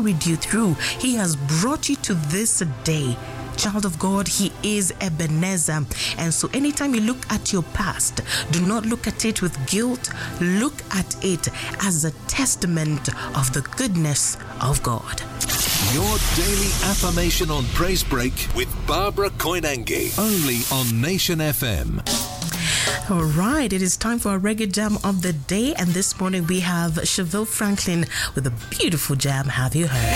carried you through. He has brought you to this day. Child of God, He is Ebenezer. And so anytime you look at your past, do not look at it with guilt. Look at it as a testament of the goodness of God. Your daily affirmation on Praise Break with Barbara Koinange, only on Nation FM. All right, it is time for our reggae jam of the day. And this morning we have Chevelle Franklin with a beautiful jam. Have you heard?